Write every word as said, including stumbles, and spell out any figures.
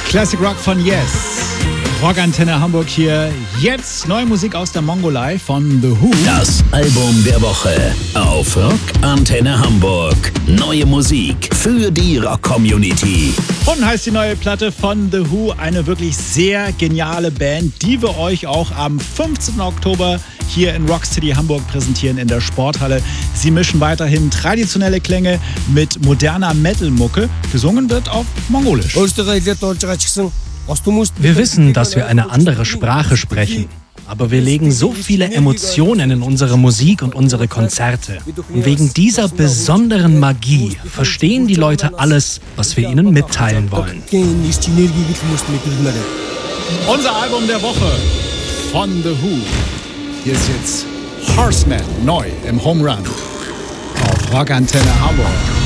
Classic Rock von Yes. Rockantenne Hamburg hier. Jetzt neue Musik aus der Mongolei von The Who. Das Album der Woche auf Rockantenne Hamburg. Neue Musik für die Rock-Community. Und heißt die neue Platte von The Who. Eine wirklich sehr geniale Band, die wir euch auch am fünfzehnten Oktober hier in Rock City Hamburg präsentieren in der Sporthalle. Sie mischen weiterhin traditionelle Klänge mit moderner Metal-Mucke. Gesungen wird auf Mongolisch. Wir wissen, dass wir eine andere Sprache sprechen. Aber wir legen so viele Emotionen in unsere Musik und unsere Konzerte. Und wegen dieser besonderen Magie verstehen die Leute alles, was wir ihnen mitteilen wollen. Unser Album der Woche von The Who. Hier ist jetzt Horseman neu im Home Run auf Rockantenne Hamburg.